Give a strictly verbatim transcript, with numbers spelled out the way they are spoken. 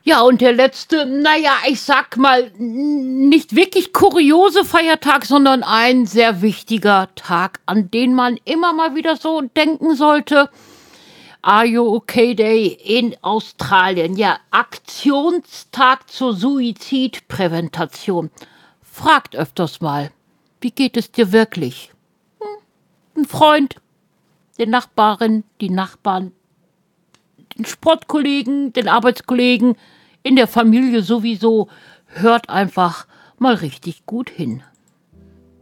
Ja, und der letzte, naja, ich sag mal, n- nicht wirklich kuriose Feiertag, sondern ein sehr wichtiger Tag, an den man immer mal wieder so denken sollte. Are You Okay Day in Australien. Ja, Aktionstag zur Suizidprävention. Fragt öfters mal, wie geht es dir wirklich? Ein Freund, den Nachbarin, die Nachbarn, den Sportkollegen, den Arbeitskollegen, in der Familie sowieso. Hört einfach mal richtig gut hin.